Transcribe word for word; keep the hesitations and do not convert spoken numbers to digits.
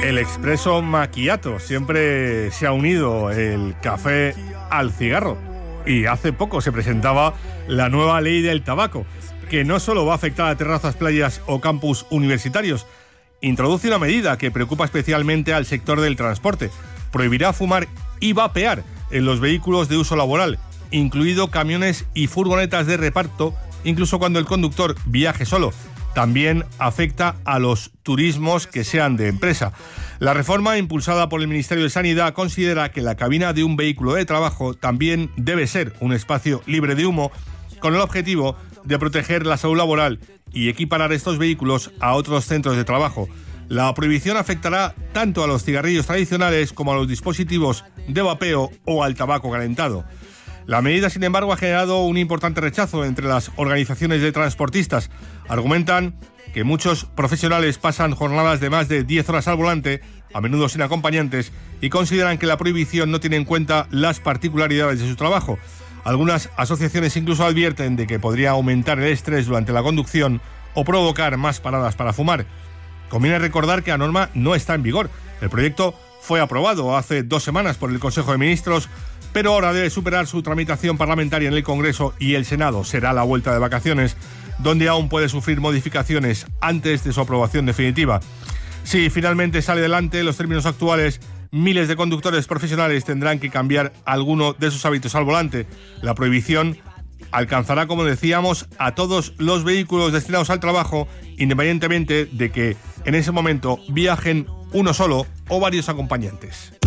El expreso macchiato. Siempre se ha unido el café al cigarro. Y hace poco se presentaba la nueva ley del tabaco, que no solo va a afectar a terrazas, playas o campus universitarios. Introduce una medida que preocupa especialmente al sector del transporte. Prohibirá fumar y vapear en los vehículos de uso laboral, incluido camiones y furgonetas de reparto, incluso cuando el conductor viaje solo. También afecta a los turismos que sean de empresa. La reforma, impulsada por el Ministerio de Sanidad, considera que la cabina de un vehículo de trabajo también debe ser un espacio libre de humo, con el objetivo de proteger la salud laboral y equiparar estos vehículos a otros centros de trabajo. La prohibición afectará tanto a los cigarrillos tradicionales como a los dispositivos de vapeo o al tabaco calentado. La medida, sin embargo, ha generado un importante rechazo entre las organizaciones de transportistas. Argumentan que muchos profesionales pasan jornadas de más de diez horas al volante, a menudo sin acompañantes, y consideran que la prohibición no tiene en cuenta las particularidades de su trabajo. Algunas asociaciones incluso advierten de que podría aumentar el estrés durante la conducción o provocar más paradas para fumar. Conviene recordar que la norma no está en vigor. El proyecto fue aprobado hace dos semanas por el Consejo de Ministros, pero ahora debe superar su tramitación parlamentaria en el Congreso y el Senado. Será la vuelta de vacaciones, donde aún puede sufrir modificaciones antes de su aprobación definitiva. Si finalmente sale adelante, en los términos actuales, miles de conductores profesionales tendrán que cambiar alguno de sus hábitos al volante. La prohibición alcanzará, como decíamos, a todos los vehículos destinados al trabajo, independientemente de que en ese momento viajen uno solo o varios acompañantes.